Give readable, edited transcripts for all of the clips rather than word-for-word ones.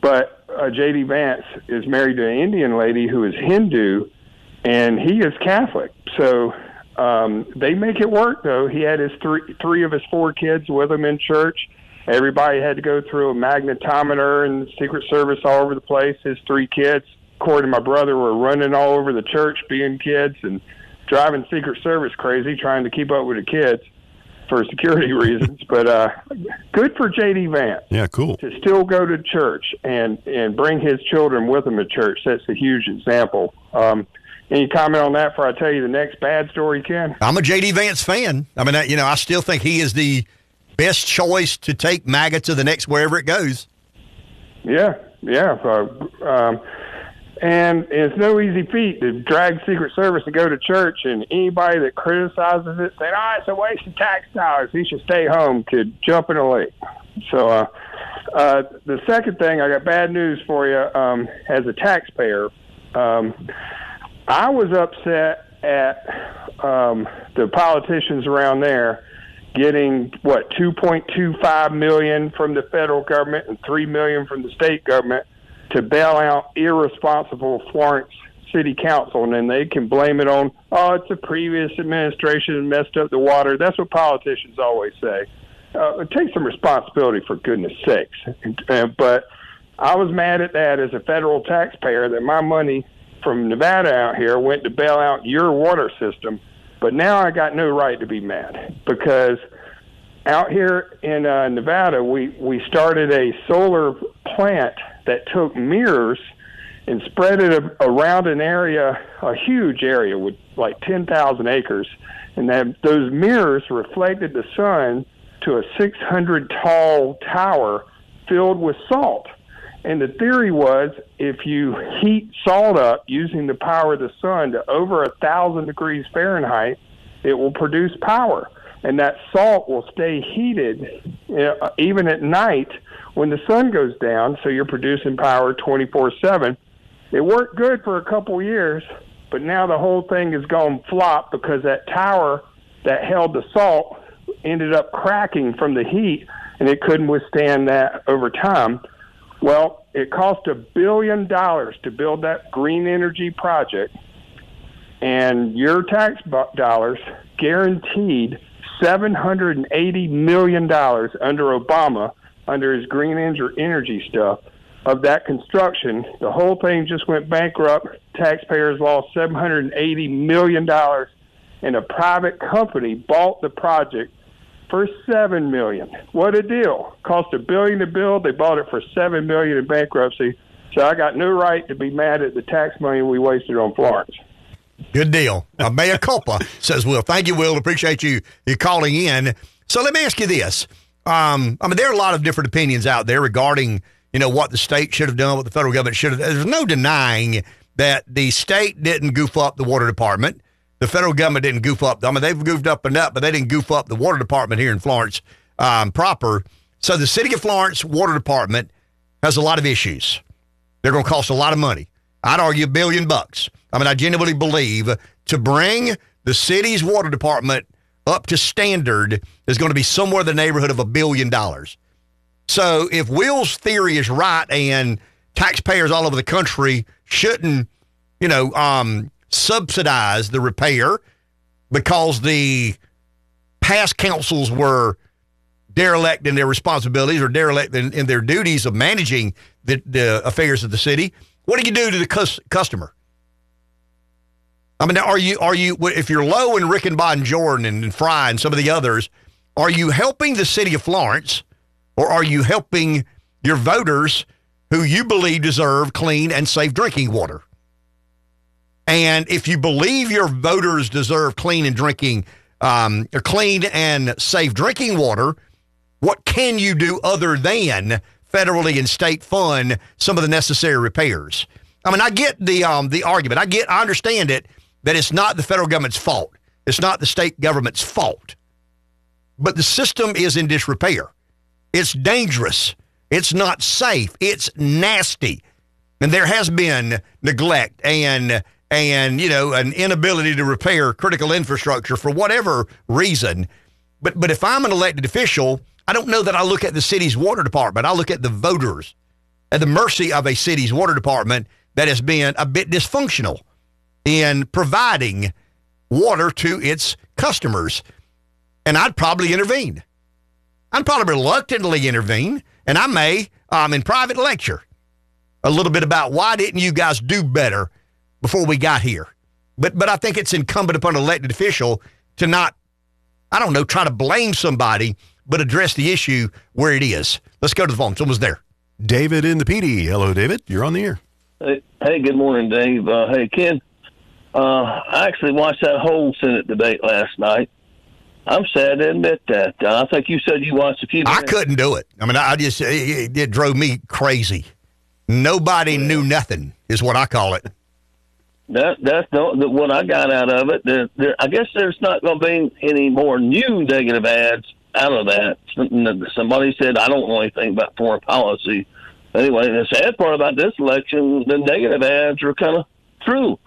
But J.D. Vance is married to an Indian lady who is Hindu, and he is Catholic. So they make it work, though. He had his three of his 4 kids with him in church. Everybody had to go through a magnetometer and Secret Service all over the place. His 3 kids, according to my brother, were running all over the church being kids and driving Secret Service crazy, trying to keep up with the kids for security reasons. But good for J.D. Vance. Yeah, cool. To still go to church and bring his children with him to church. That's a huge example. Any comment on that before I tell you the next bad story, Ken? I'm a J.D. Vance fan. I mean, I still think he is the best choice to take MAGA to the next wherever it goes. Yeah. And it's no easy feat to drag Secret Service to go to church, and anybody that criticizes it, saying, it's a waste of tax dollars, he should stay home, could jump in a lake. So the second thing, I got bad news for you. As a taxpayer, I was upset at the politicians around there getting, $2.25 million from the federal government and $3 million from the state government to bail out irresponsible Florence City Council, and then they can blame it on, it's a previous administration that messed up the water. That's what politicians always say. Take some responsibility, for goodness sakes. But I was mad at that as a federal taxpayer, that my money from Nevada out here went to bail out your water system. But now I got no right to be mad, because out here in Nevada, we started a solar plant that took mirrors and spread it around an area, a huge area with like 10,000 acres. And those mirrors reflected the sun to a 600-tall tower filled with salt. And the theory was, if you heat salt up using the power of the sun to over 1,000 degrees Fahrenheit, it will produce power. And that salt will stay heated even at night when the sun goes down, so you're producing power 24/7. It worked good for a couple years, but now the whole thing has gone flop because that tower that held the salt ended up cracking from the heat, and it couldn't withstand that over time. Well, it cost $1 billion to build that green energy project, and your tax dollars guaranteed $780 million under Obama, under his green energy stuff, of that construction. The whole thing just went bankrupt. Taxpayers lost $780 million, and a private company bought the project for $7 million. What a deal. Cost $1 billion to build. They bought it for $7 million in bankruptcy. So I got no right to be mad at the tax money we wasted on Florence. Good deal. Mea culpa, says Will. Thank you, Will. Appreciate you calling in. So let me ask you this. There are a lot of different opinions out there regarding, what the state should have done, what the federal government should have done. There's no denying that the state didn't goof up the water department. The federal government didn't goof up. They've goofed up and up, but they didn't goof up the water department here in Florence proper. So the city of Florence water department has a lot of issues. They're going to cost a lot of money. I'd argue $1 billion. I genuinely believe to bring the city's water department up to standard is going to be somewhere in the neighborhood of $1 billion. So if Will's theory is right and taxpayers all over the country shouldn't, subsidize the repair because the past councils were derelict in their responsibilities or derelict in their duties of managing the affairs of the city, what do you do to the customer? Are you if you're Lowe and Rickenbaugh and Jordan and Fry and some of the others, are you helping the city of Florence, or are you helping your voters who you believe deserve clean and safe drinking water? And if you believe your voters deserve clean and safe drinking water, what can you do other than federally and state fund some of the necessary repairs? I get the argument. I understand it, that it's not the federal government's fault. It's not the state government's fault. But the system is in disrepair. It's dangerous. It's not safe. It's nasty. And there has been neglect and an inability to repair critical infrastructure for whatever reason. But if I'm an elected official, I don't know that I look at the city's water department. I look at the voters at the mercy of a city's water department that has been a bit dysfunctional in providing water to its customers. And I'd probably intervene. I'd probably reluctantly intervene, and I may, in private lecture, a little bit about why didn't you guys do better before we got here. But I think it's incumbent upon an elected official to not, I don't know, try to blame somebody, but address the issue where it is. Let's go to the phone. Someone's there. David in the PD. Hello, David. You're on the air. Hey, good morning, Dave. Hey, Ken. I actually watched that whole Senate debate last night. I'm sad to admit that. I think you said you watched a few minutes. I couldn't do it. I mean, it drove me crazy. Nobody knew nothing is what I call it. That's what I got out of it. I guess there's not going to be any more new negative ads out of that. Somebody said, I don't know anything about foreign policy. Anyway, the sad part about this election, the negative ads are kind of true.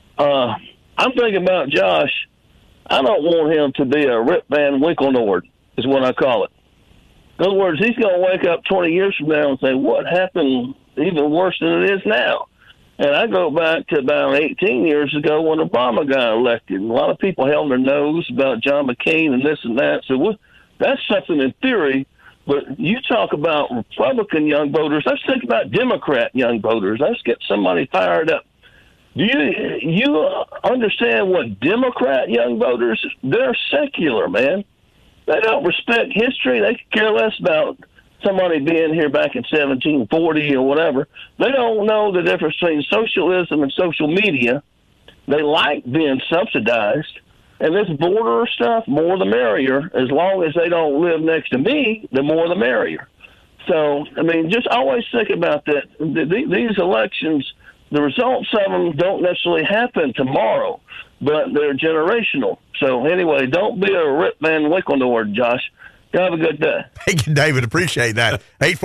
I'm thinking about Josh. I don't want him to be a Rip Van Winkle is what I call it. In other words, he's going to wake up 20 years from now and say, what happened even worse than it is now? And I go back to about 18 years ago when Obama got elected. And a lot of people held their nose about John McCain and this and that. So that's something in theory. But you talk about Republican young voters. Let's think about Democrat young voters. Let's get somebody fired up. Do you understand what Democrat young voters, they're secular, man. They don't respect history. They could care less about somebody being here back in 1740 or whatever. They don't know the difference between socialism and social media. They like being subsidized. And this border stuff, more the merrier. As long as they don't live next to me, the more the merrier. So, I mean, just always think about that. These elections, the results of them don't necessarily happen tomorrow, but they're generational. So anyway, don't be a Rip Van Winkle, Josh. Have a good day. Thank you, David. Appreciate that.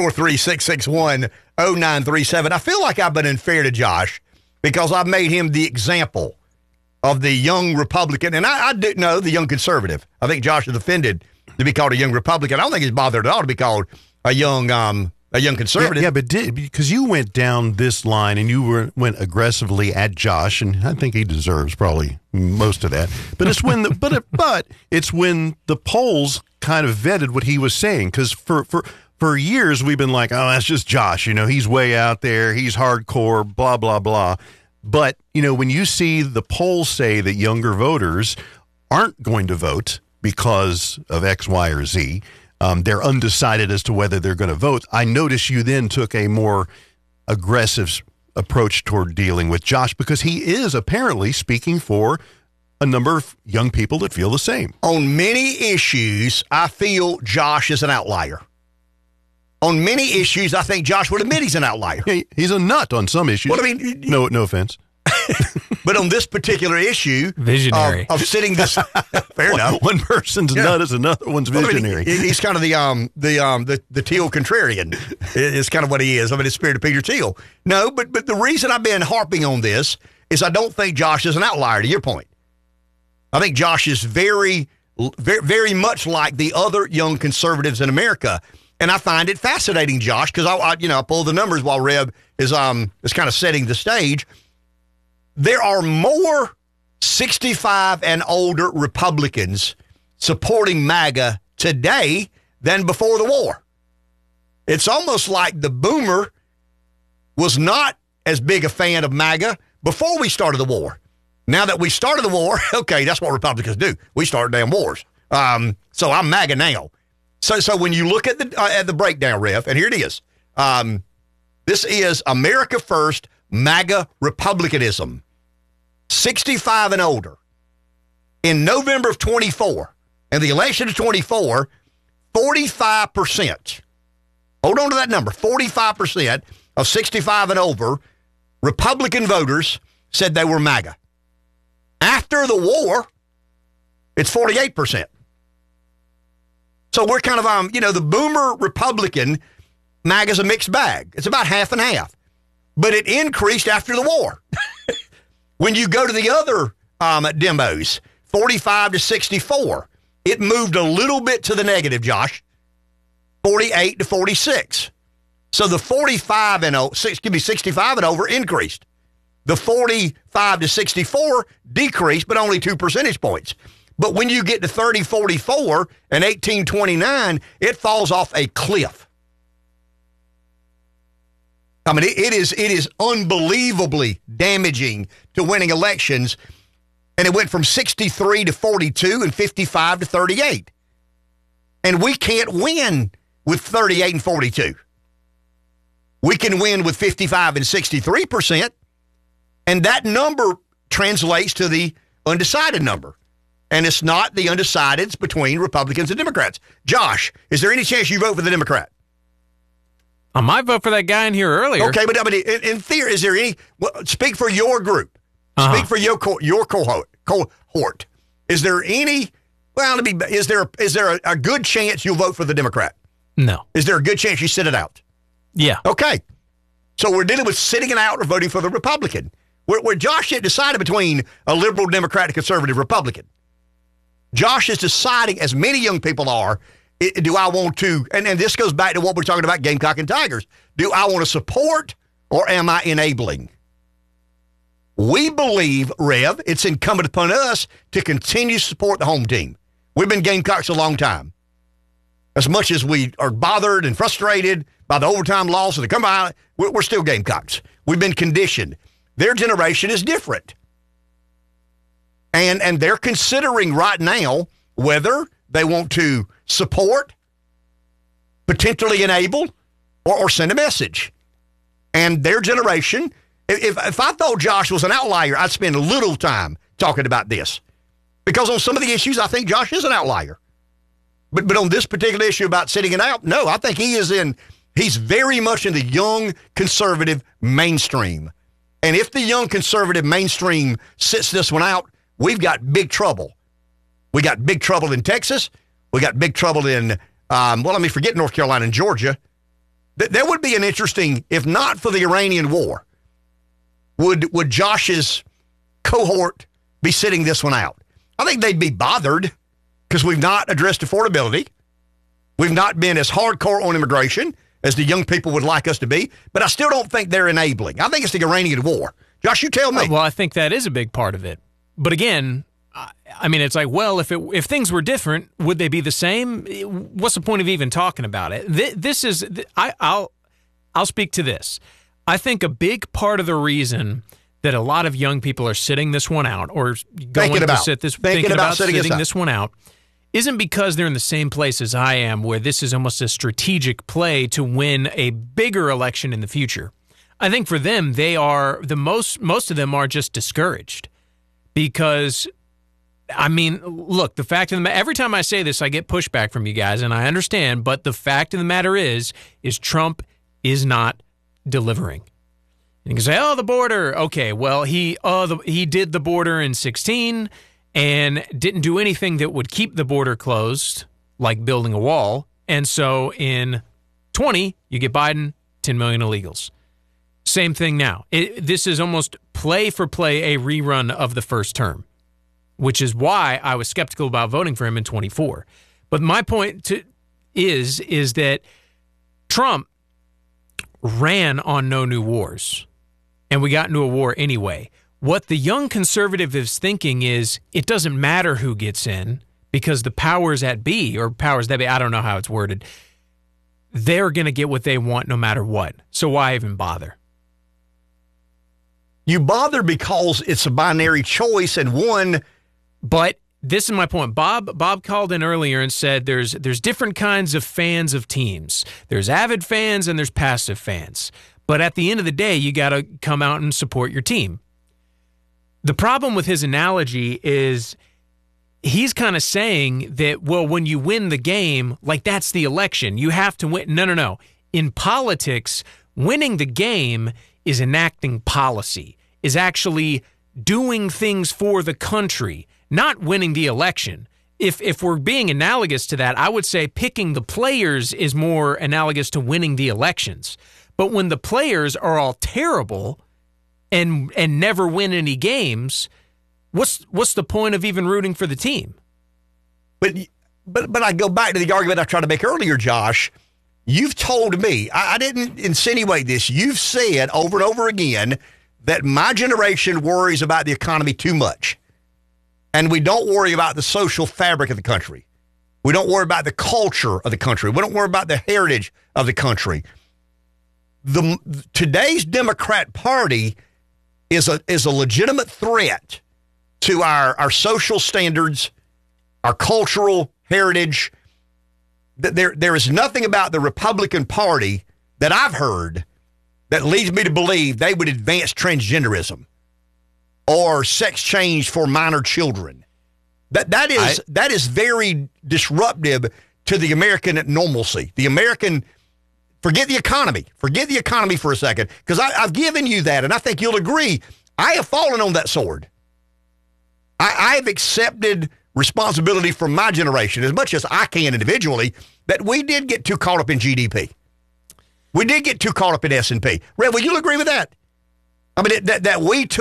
843-661-0937. I feel like I've been unfair to Josh because I've made him the example of the young Republican. And I do know the young conservative. I think Josh is offended to be called a young Republican. I don't think he's bothered at all to be called a young conservative. Yeah, but because you went down this line and you went aggressively at Josh, and I think he deserves probably most of that. But it's when but it's when the polls kind of vetted what he was saying, because for years we've been like, oh, that's just Josh. You know, he's way out there. He's hardcore. Blah blah blah. But you know, when you see the polls say that younger voters aren't going to vote because of X, Y, or Z. They're undecided as to whether they're going to vote. I notice you then took a more aggressive approach toward dealing with Josh because he is apparently speaking for a number of young people that feel the same. On many issues, I feel Josh is an outlier. On many issues, I think Josh would admit he's an outlier. He's a nut on some issues. Well, I mean, no offense. But on this particular issue, visionary of sitting this, fair enough. One person's nut is another one's visionary. I mean, he's kind of the Teal contrarian. It's kind of what he is. I mean, it's spirit of Peter Thiel. No, but the reason I've been harping on this is I don't think Josh is an outlier. To your point, I think Josh is very, very, very much like the other young conservatives in America, and I find it fascinating, Josh, because I pull the numbers while Reb is kind of setting the stage. There are more 65 and older Republicans supporting MAGA today than before the war. It's almost like the boomer was not as big a fan of MAGA before we started the war. Now that we started the war, okay, that's what Republicans do. We start damn wars. So I'm MAGA now. So when you look at the breakdown, Rev, and here it is. This is America First MAGA Republicanism. 65 and older. In November of 24, and the election of 24, 45%. Hold on to that number. 45% of 65 and over Republican voters said they were MAGA. After the war, it's 48%. So we're kind of, the boomer Republican, MAGA's a mixed bag. It's about half and half. But it increased after the war. When you go to the other demos, 45 to 64, it moved a little bit to the negative, Josh. 48 to 46. So the 65 and 65 and over increased. The 45 to 64 decreased, but only 2 percentage points. But when you get to 30, 44 and 18, 29, it falls off a cliff. I mean, it is unbelievably damaging to winning elections. And it went from 63 to 42 and 55 to 38. And we can't win with 38 and 42. We can win with 55 and 63%. And that number translates to the undecided number. And it's not the undecideds between Republicans and Democrats. Josh, is there any chance you vote for the Democrat? I might vote for that guy in here earlier. Okay, but I mean, in theory, is there any? Well, speak for your group. Speak for your cohort. Is there any? Well, is there a good chance you'll vote for the Democrat? No. Is there a good chance you sit it out? Yeah. Okay. So we're dealing with sitting it out or voting for the Republican. Where Josh had decided between a liberal Democrat and conservative Republican. Josh is deciding, as many young people are, do I want to, and this goes back to what we're talking about, Gamecock and Tigers. Do I want to support or am I enabling? We believe, Rev, it's incumbent upon us to continue to support the home team. We've been Gamecocks a long time. As much as we are bothered and frustrated by the overtime loss of the combine, we're still Gamecocks. We've been conditioned. Their generation is different. And they're considering right now whether they want to support, potentially enable, or send a message. And their generation, if I thought Josh was an outlier, I'd spend a little time talking about this. Because on some of the issues, I think Josh is an outlier. But on this particular issue about sitting it out, no, I think he's very much in the young conservative mainstream. And if the young conservative mainstream sits this one out, we've got big trouble. We got big trouble in Texas. We got big trouble in, forget North Carolina and Georgia. That would be an interesting, if not for the Iranian war, would Josh's cohort be sitting this one out? I think they'd be bothered because we've not addressed affordability. We've not been as hardcore on immigration as the young people would like us to be, but I still don't think they're enabling. I think it's the Iranian war. Josh, you tell me. Well, I think that is a big part of it. But again, I mean, it's like, well, if things were different, would they be the same? What's the point of even talking about it? I'll speak to this. I think a big part of the reason that a lot of young people are sitting this one out or thinking about sitting this one out isn't because they're in the same place as I am, where this is almost a strategic play to win a bigger election in the future. I think for them, they are most of them are just discouraged because, I mean, look, the fact of the matter, every time I say this, I get pushback from you guys, and I understand, but the fact of the matter is Trump is not delivering. And you can say, oh, the border. Okay, well, he did the border in 2016 and didn't do anything that would keep the border closed, like building a wall. And so in 2020, you get Biden, 10 million illegals. Same thing now. This is almost play for play a rerun of the first term, which is why I was skeptical about voting for him in 24. But my point is that Trump ran on no new wars, and we got into a war anyway. What the young conservative is thinking is it doesn't matter who gets in because the powers that be, or powers that be, I don't know how it's worded, they're going to get what they want no matter what. So why even bother? You bother because it's a binary choice and one. But this is my point. Bob called in earlier and said there's different kinds of fans of teams. There's avid fans and there's passive fans. But at the end of the day, you got to come out and support your team. The problem with his analogy is he's kind of saying that, well, when you win the game, like that's the election. You have to win. No. In politics, winning the game is enacting policy, is actually doing things for the country, not winning the election. If we're being analogous to that, I would say picking the players is more analogous to winning the elections. But when the players are all terrible and never win any games, what's the point of even rooting for the team? But I go back to the argument I tried to make earlier, Josh. You've told me, I didn't insinuate this, you've said over and over again that my generation worries about the economy too much. And we don't worry about the social fabric of the country. We don't worry about the culture of the country. We don't worry about the heritage of the country. Today's Democrat Party is a legitimate threat to our social standards, our cultural heritage. There is nothing about the Republican Party that I've heard that leads me to believe they would advance transgenderism or sex change for minor children. That is very disruptive to the American normalcy. The American, forget the economy for a second, because I've given you that, and I think you'll agree. I have fallen on that sword. I have accepted responsibility from my generation as much as I can individually, that we did get too caught up in GDP. We did get too caught up in S&P. Red, will you agree with that? I mean, that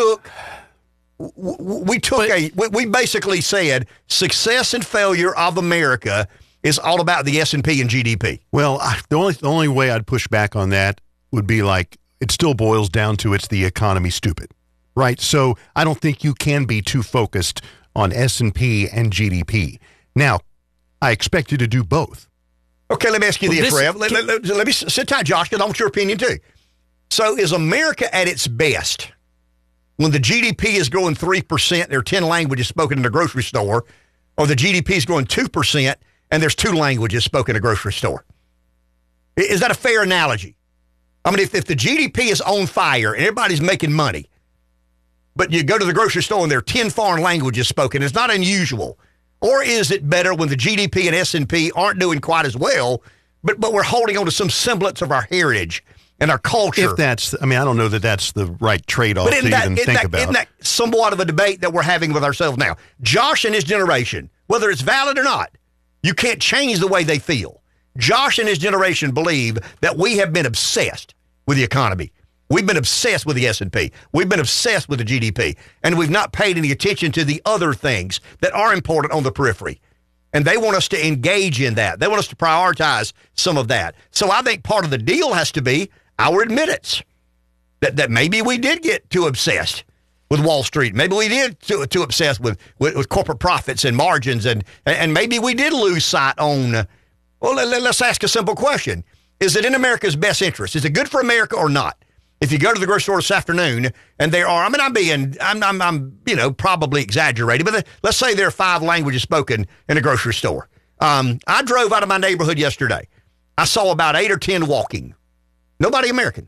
we basically said success and failure of America is all about the S&P and GDP. Well, the only way I'd push back on that would be like, it still boils down to it's the economy stupid, right? So I don't think you can be too focused on S&P and GDP. Now, I expect you to do both. Okay, let me ask you this, Rev. Let me sit tight, Josh, because I want your opinion too. So is America at its best when the GDP is growing 3%, there are 10 languages spoken in the grocery store, or the GDP is growing 2% and there's 2 languages spoken in a grocery store? Is that a fair analogy? I mean, if the GDP is on fire and everybody's making money, but you go to the grocery store and there are 10 foreign languages spoken, it's not unusual. Or is it better when the GDP and S&P aren't doing quite as well, but we're holding on to some semblance of our heritage and our culture? If that's, I mean, I don't know that that's the right trade-off to even think about. Isn't that somewhat of a debate that we're having with ourselves now? Josh and his generation, whether it's valid or not, you can't change the way they feel. Josh and his generation believe that we have been obsessed with the economy. We've been obsessed with the S&P. We've been obsessed with the GDP. And we've not paid any attention to the other things that are important on the periphery. And they want us to engage in that. They want us to prioritize some of that. So I think part of the deal has to be our admittance that maybe we did get too obsessed with Wall Street. Maybe we did too obsessed with corporate profits and margins. And maybe we did lose sight on, well, let's ask a simple question. Is it in America's best interest? Is it good for America or not? If you go to the grocery store this afternoon and there are, I mean, I'm probably exaggerating, but let's say there are 5 languages spoken in a grocery store. I drove out of my neighborhood yesterday. I saw about 8 or 10 walking. Nobody American.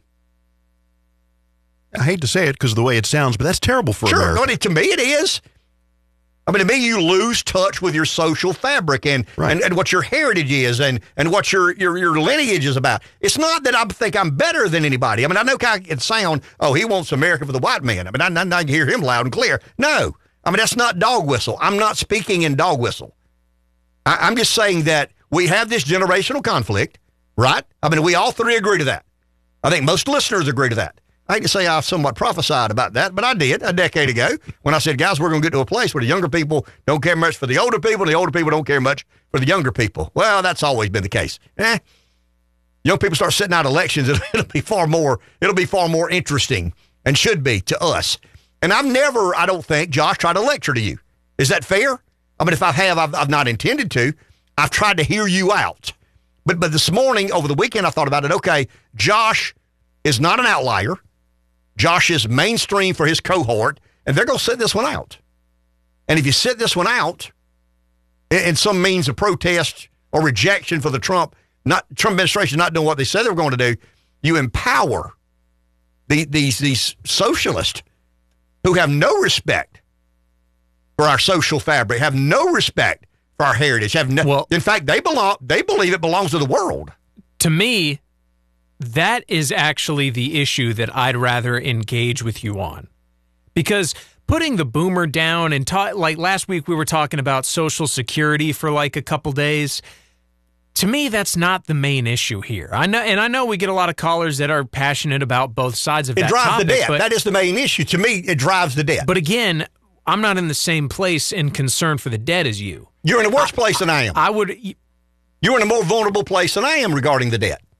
I hate to say it because of the way it sounds, but that's terrible for America. Sure, to me it is. I mean, to me, you lose touch with your social fabric and what your heritage is and what your lineage is about. It's not that I think I'm better than anybody. I mean, I know how it can sound, oh, he wants America for the white man. I mean, I hear him loud and clear. No. I mean, that's not dog whistle. I'm not speaking in dog whistle. I'm just saying that we have this generational conflict, right? I mean, we all 3 agree to that. I think most listeners agree to that. I hate to say I somewhat prophesied about that, but I did a decade ago when I said, guys, we're going to get to a place where the younger people don't care much for the older people, and the older people don't care much for the younger people. Well, that's always been the case. Young people start sitting out elections, it'll be far more interesting and should be to us. And I've never, I don't think, Josh, tried to lecture to you. Is that fair? I mean, if I have, I've not intended to. I've tried to hear you out. But this morning, over the weekend, I thought about it. Okay, Josh is not an outlier. Josh is mainstream for his cohort, and they're going to sit this one out. And if you sit this one out in some means of protest or rejection for the Trump administration not doing what they said they were going to do, you empower these socialists who have no respect for our social fabric, have no respect for our heritage. In fact, they believe it belongs to the world. To me, that is actually the issue that I'd rather engage with you on. Because putting the boomer down and like last week we were talking about Social Security for like a couple days, to me that's not the main issue here. I know we get a lot of callers that are passionate about both sides of that topic. It drives the debt. That is the main issue. To me, it drives the debt. But again, I'm not in the same place in concern for the debt as you. You're in a worse place than I am. You're in a more vulnerable place than I am regarding the debt.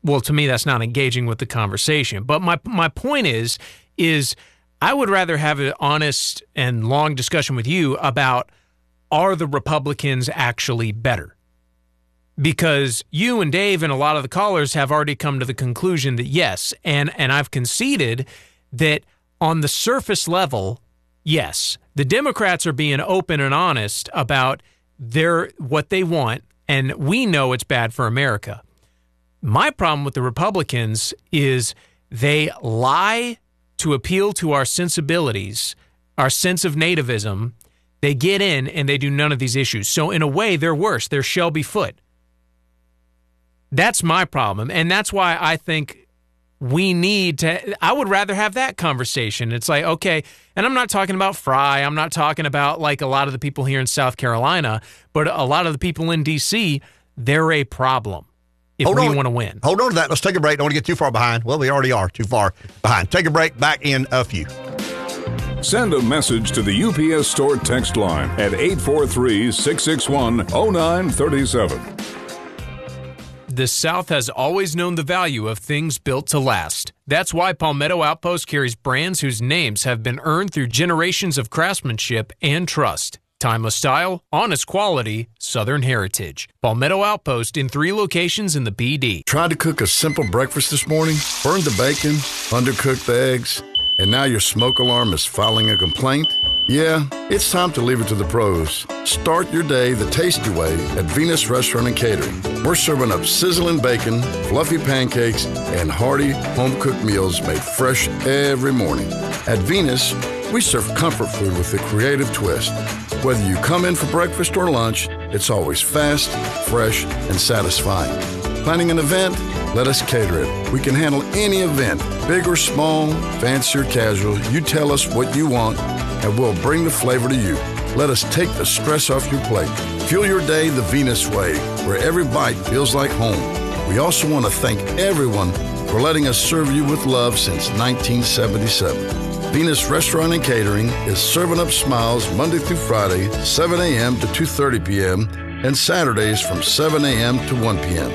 well, to me, that's not engaging with the conversation. But my point is I would rather have an honest and long discussion with you about, are the Republicans actually better? Because you and Dave and a lot of the callers have already come to the conclusion that yes, and I've conceded that on the surface level, yes, the Democrats are being open and honest about what they want, and we know it's bad for America. My problem with the Republicans is they lie to appeal to our sensibilities, our sense of nativism. They get in and they do none of these issues. So in a way, they're worse. They're Shelby Foote. That's my problem. And that's why I think I would rather have that conversation. It's like, okay, and I'm not talking about Fry. I'm not talking about like a lot of the people here in South Carolina, but a lot of the people in D.C., they're a problem if we want to win. Hold on to that. Let's take a break. Don't want to get too far behind. Well, we already are too far behind. Take a break. Back in a few. Send a message to the UPS Store text line at 843-661-0937. The South has always known the value of things built to last. That's why Palmetto Outpost carries brands whose names have been earned through generations of craftsmanship and trust. Timeless style, honest quality, Southern heritage. Palmetto Outpost in 3 locations in the BD. Tried to cook a simple breakfast this morning, burned the bacon, undercooked the eggs, and now your smoke alarm is filing a complaint? Yeah, it's time to leave it to the pros. Start your day the tasty way at Venus Restaurant and Catering. We're serving up sizzling bacon, fluffy pancakes, and hearty home-cooked meals made fresh every morning. At Venus, we serve comfort food with a creative twist. Whether you come in for breakfast or lunch, it's always fast, fresh, and satisfying. Planning an event? Let us cater it. We can handle any event, big or small, fancy or casual. You tell us what you want, and we'll bring the flavor to you. Let us take the stress off your plate. Fuel your day the Venus way, where every bite feels like home. We also want to thank everyone for letting us serve you with love since 1977. Venus Restaurant and Catering is serving up smiles Monday through Friday, 7 a.m. to 2:30 p.m., and Saturdays from 7 a.m. to 1 p.m.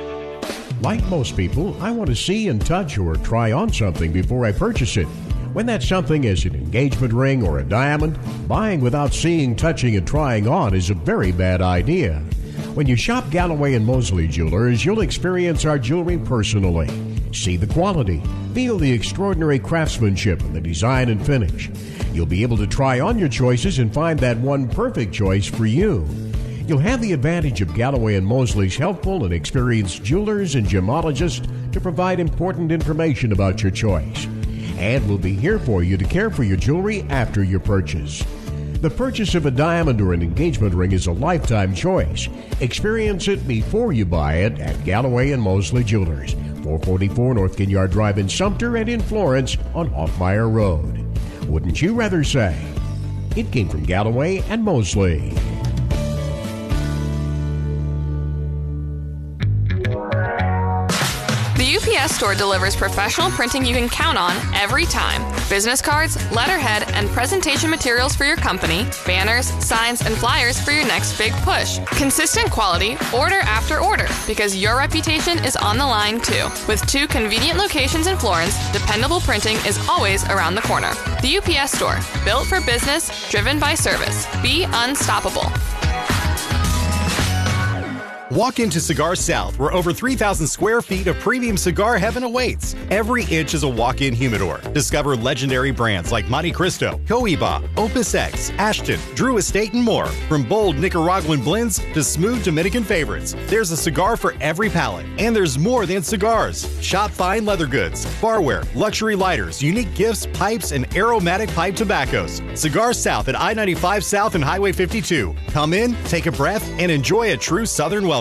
Like most people, I want to see and touch or try on something before I purchase it. When that something is an engagement ring or a diamond, buying without seeing, touching, and trying on is a very bad idea. When you shop Galloway & Mosley Jewelers, you'll experience our jewelry personally. See the quality, feel the extraordinary craftsmanship and the design and finish. You'll be able to try on your choices and find that one perfect choice for you. You'll have the advantage of Galloway & Mosley's helpful and experienced jewelers and gemologists to provide important information about your choice. And we'll be here for you to care for your jewelry after your purchase. The purchase of a diamond or an engagement ring is a lifetime choice. Experience it before you buy it at Galloway & Mosley Jewelers, 444 North Ginyard Drive in Sumter and in Florence on Hoffmeyer Road. Wouldn't you rather say? It came from Galloway & Mosley. The UPS Store delivers professional printing you can count on every time. Business cards, letterhead, and presentation materials for your company, banners, signs, and flyers for your next big push. Consistent quality, order after order, because your reputation is on the line too. With 2 convenient locations in Florence, dependable printing is always around the corner. The UPS Store, built for business, driven by service. Be unstoppable. Walk into Cigar South, where over 3,000 square feet of premium cigar heaven awaits. Every inch is a walk-in humidor. Discover legendary brands like Monte Cristo, Cohiba, Opus X, Ashton, Drew Estate, and more. From bold Nicaraguan blends to smooth Dominican favorites, there's a cigar for every palate. And there's more than cigars. Shop fine leather goods, barware, luxury lighters, unique gifts, pipes, and aromatic pipe tobaccos. Cigar South at I-95 South and Highway 52. Come in, take a breath, and enjoy a true Southern welcome.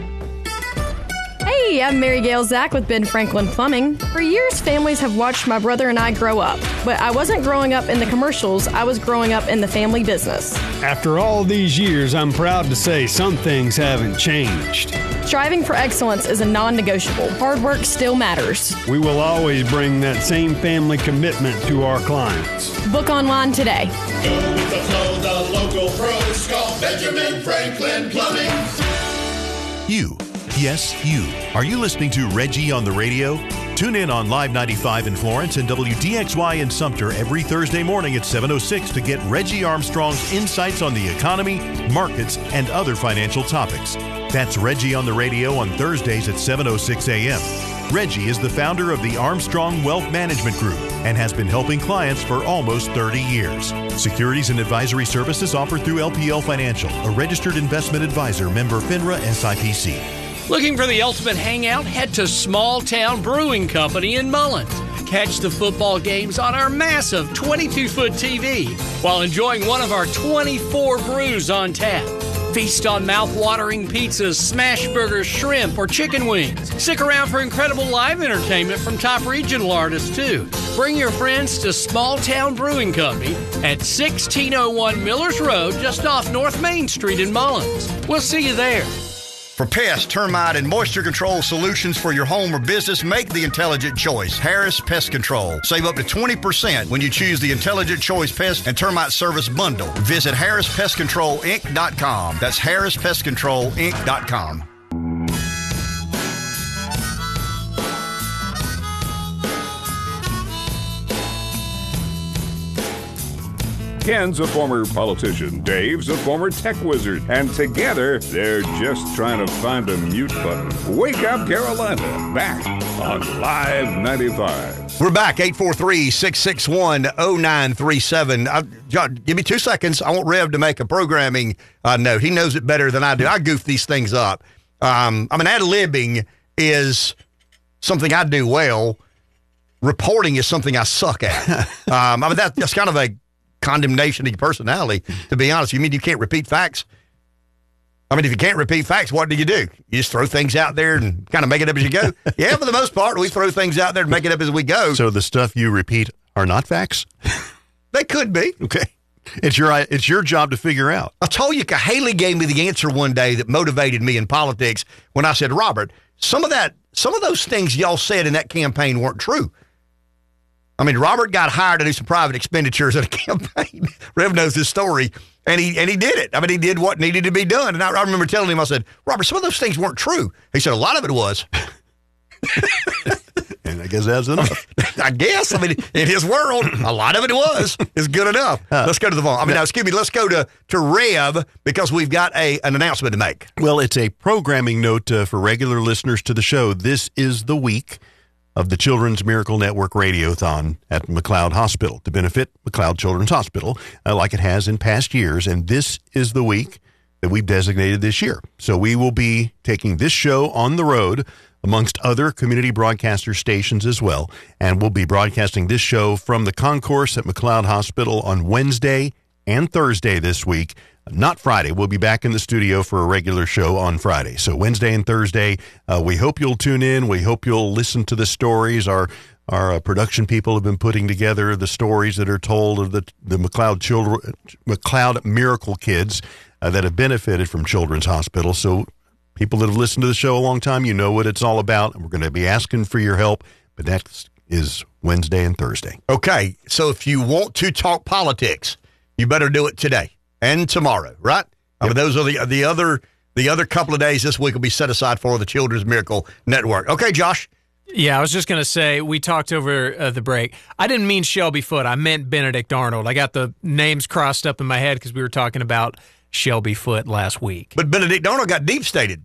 Hey, I'm Mary Gail Zach with Ben Franklin Plumbing. For years, families have watched my brother and I grow up. But I wasn't growing up in the commercials, I was growing up in the family business. After all these years, I'm proud to say some things haven't changed. Striving for excellence is a non-negotiable. Hard work still matters. We will always bring that same family commitment to our clients. Book online today. Go with the flow, the local pros. Call Benjamin Franklin Plumbing. You Yes, you. Are you listening to Reggie on the radio? Tune in on Live 95 in Florence and WDXY in Sumter every Thursday morning at 7:06 to get Reggie Armstrong's insights on the economy, markets, and other financial topics. That's Reggie on the radio on Thursdays at 7:06 a.m. Reggie is the founder of the Armstrong Wealth Management Group and has been helping clients for almost 30 years. Securities and advisory services offered through LPL Financial, a registered investment advisor, member FINRA SIPC. Looking for the ultimate hangout? Head to Small Town Brewing Company in Mullins. Catch the football games on our massive 22-foot TV while enjoying one of our 24 brews on tap. Feast on mouth-watering pizzas, smash burgers, shrimp, or chicken wings. Stick around for incredible live entertainment from top regional artists, too. Bring your friends to Small Town Brewing Company at 1601 Millers Road, just off North Main Street in Mullins. We'll see you there. For pest, termite, and moisture control solutions for your home or business, make the intelligent choice. Harris Pest Control. Save up to 20% when you choose the Intelligent Choice Pest and Termite Service Bundle. Visit HarrisPestControlInc.com. That's HarrisPestControlInc.com. Ken's a former politician. Dave's a former tech wizard. And together, they're just trying to find a mute button. Wake Up Carolina, back on Live 95. We're back, 843-661-0937. John, give me 2 seconds. I want Rev to make a programming note. He knows it better than I do. I goof these things up. Ad-libbing is something I do well. Reporting is something I suck at. That's kind of a condemnation of your personality, to be honest. You mean you can't repeat facts? If you can't repeat facts, what do? You just throw things out there and kind of make it up as you go? Yeah, for the most part, we throw things out there and make it up as we go. So the stuff you repeat are not facts? They could be. Okay. It's your job to figure out. I told you, Haley gave me the answer one day that motivated me in politics when I said, Robert, some of those things y'all said in that campaign weren't true. Robert got hired to do some private expenditures at a campaign. Rev knows his story, and he did it. He did what needed to be done. And I remember telling him, I said, Robert, some of those things weren't true. He said, a lot of it was. And I guess that's enough. I guess. In his world, a lot of it is good enough. Let's go to the phone. Let's go to Rev, because we've got an announcement to make. Well, it's a programming note for regular listeners to the show. This is the week of the Children's Miracle Network Radiothon at McLeod Hospital to benefit McLeod Children's Hospital, like it has in past years. And this is the week that we've designated this year. So we will be taking this show on the road amongst other community broadcaster stations as well. And we'll be broadcasting this show from the concourse at McLeod Hospital on Wednesday and Thursday this week. Not Friday. We'll be back in the studio for a regular show on Friday. So Wednesday and Thursday, we hope you'll tune in. We hope you'll listen to the stories. Our production people have been putting together the stories that are told of the McLeod Miracle Kids that have benefited from Children's Hospital. So people that have listened to the show a long time, you know what it's all about. And we're going to be asking for your help, but that is Wednesday and Thursday. Okay, so if you want to talk politics, you better do it today and tomorrow, right? Yep. Those are the other couple of days this week will be set aside for the Children's Miracle Network. Okay, Josh? Yeah, I was just going to say, we talked over the break. I didn't mean Shelby Foote. I meant Benedict Arnold. I got the names crossed up in my head because we were talking about Shelby Foote last week. But Benedict Arnold got deep-stated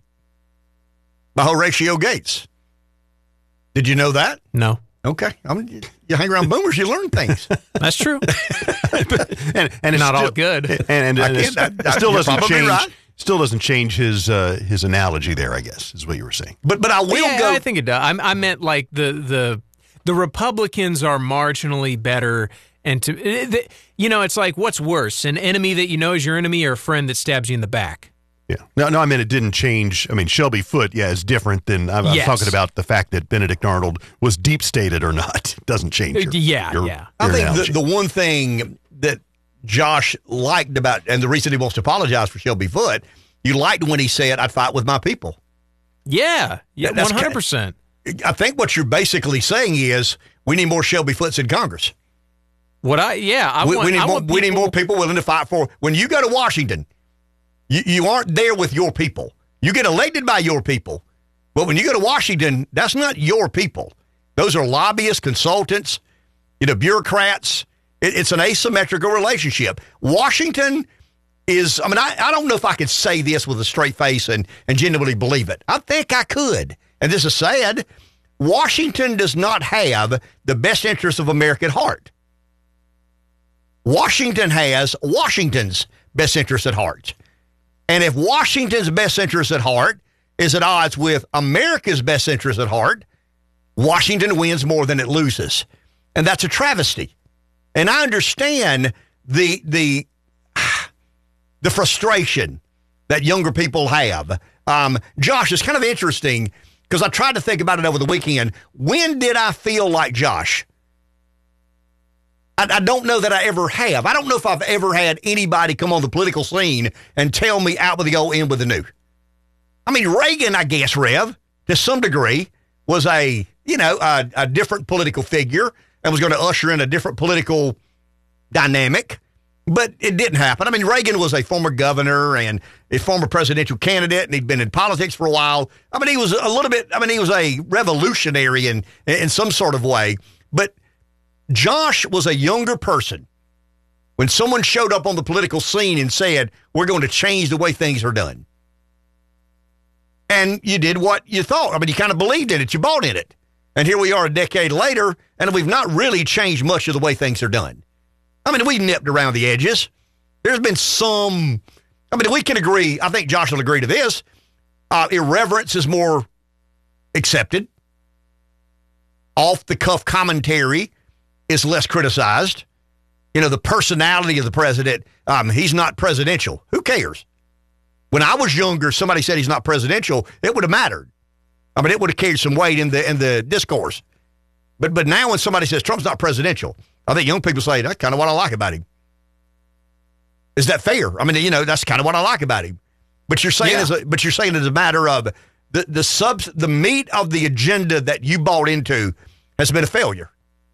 by Horatio Gates. Did you know that? No. Okay. You hang around boomers, you learn things. That's true. and it's not all good. And it still doesn't change. Right. Still doesn't change his analogy there, I guess, is what you were saying. But I will go. I think it does. I meant like the Republicans are marginally better, and it's like, what's worse, an enemy that you know is your enemy or a friend that stabs you in the back? Yeah. No, I mean, it didn't change. I mean, Shelby Foote, is different than I'm talking about the fact that Benedict Arnold was deep-stated or not. It doesn't change your I think analogy. the one thing that Josh liked about, and the reason he wants to apologize for Shelby Foote, you liked when he said, I'd fight with my people. Yeah, 100%. I think what you're basically saying is we need more Shelby Footes in Congress. We need more people willing to fight for. When you go to Washington, you aren't there with your people. You get elected by your people, But when you go to Washington, that's not your people. Those are lobbyists, consultants, bureaucrats. It's an asymmetrical relationship. Washington is, I don't know if I could say this with a straight face and genuinely believe it. I think I could. And this is sad. Washington does not have the best interests of America at heart. Washington has Washington's best interests at heart. And if Washington's best interests at heart is at odds with America's best interests at heart, Washington wins more than it loses. And that's a travesty. And I understand the frustration that younger people have. Josh, it's kind of interesting because I tried to think about it over the weekend. When did I feel like Josh? I don't know that I ever have. I don't know if I've ever had anybody come on the political scene and tell me out with the old, in with the new. Reagan, I guess, Rev, to some degree, was a different political figure and was going to usher in a different political dynamic, but it didn't happen. Reagan was a former governor and a former presidential candidate, and he'd been in politics for a while. He was a little bit, he was a revolutionary in some sort of way, but Josh was a younger person when someone showed up on the political scene and said, we're going to change the way things are done. And you did what you thought. You kind of believed in it. You bought in it. And here we are a decade later, and we've not really changed much of the way things are done. We nipped around the edges. There's been some, we can agree, I think Josh will agree to this, irreverence is more accepted. Off-the-cuff commentary is less criticized. The personality of the president, he's not presidential. Who cares? When I was younger, somebody said he's not presidential, it would have mattered. It would have carried some weight in the discourse. But now when somebody says Trump's not presidential, I think young people say, that's kind of what I like about him. Is that fair? That's kind of what I like about him. But you're saying it's a matter of the meat of the agenda that you bought into has been a failure.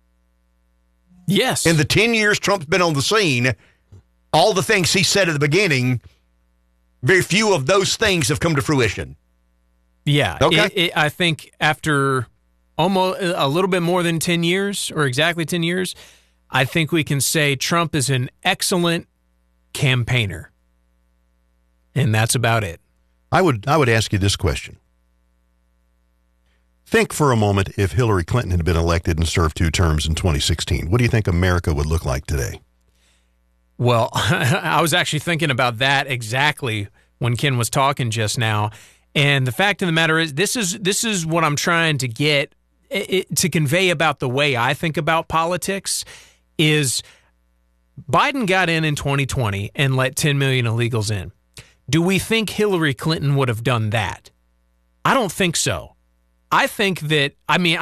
Yes. In the 10 years Trump's been on the scene, all the things he said at the beginning, very few of those things have come to fruition. Yeah. Okay. I think after almost a little bit more than 10 years, or exactly 10 years, I think we can say Trump is an excellent campaigner. And that's about it. I would ask you this question. Think for a moment if Hillary Clinton had been elected and served 2 terms in 2016. What do you think America would look like today? Well, I was actually thinking about that exactly when Ken was talking just now. And the fact of the matter is, this is what I'm trying to get to convey about the way I think about politics is Biden got in 2020 and let 10 million illegals in. Do we think Hillary Clinton would have done that? I don't think so. I think 10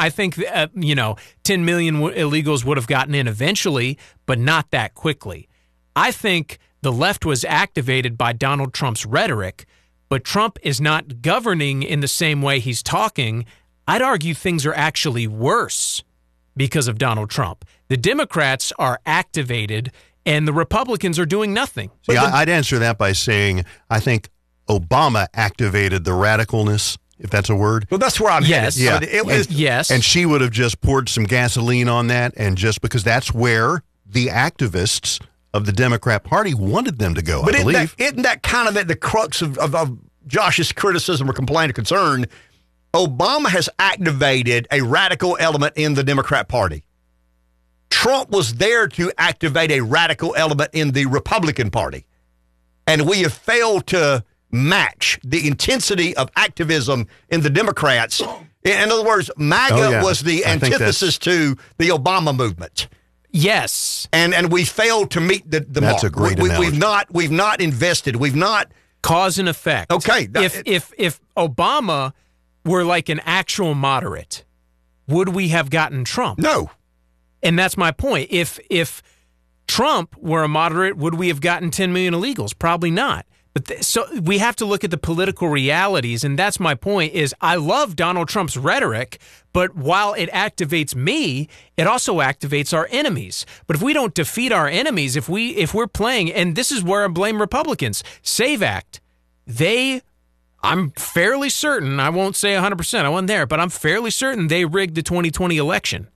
million illegals would have gotten in eventually, but not that quickly. I think the left was activated by Donald Trump's rhetoric, but Trump is not governing in the same way he's talking. I'd argue things are actually worse because of Donald Trump. The Democrats are activated and the Republicans are doing nothing. See, I'd answer that by saying I think Obama activated the radicalness, if that's a word. Well, that's where I'm headed. Yeah. Yes. And she would have just poured some gasoline on that, and just because that's where the activists of the Democrat Party wanted them to go, but I believe. Isn't that kind of at the crux of Josh's criticism or complaint or concern? Obama has activated a radical element in the Democrat Party. Trump was there to activate a radical element in the Republican Party. And we have failed to match the intensity of activism in the Democrats. In other words, MAGA was the antithesis to the Obama movement. Yes. And we failed to meet the That's mark. a great analogy. We've not invested. We've not. Cause and effect. Okay. If Obama were like an actual moderate, would we have gotten Trump? No. And that's my point. If Trump were a moderate, would we have gotten 10 million illegals? Probably not. But so we have to look at the political realities, and that's my point. Is I love Donald Trump's rhetoric, but while it activates me, it also activates our enemies. But if we don't defeat our enemies, if we're playing, and this is where I blame Republicans, SAVE Act, they I'm fairly certain, I won't say 100%, I wasn't there, but I'm fairly certain they rigged the 2020 election.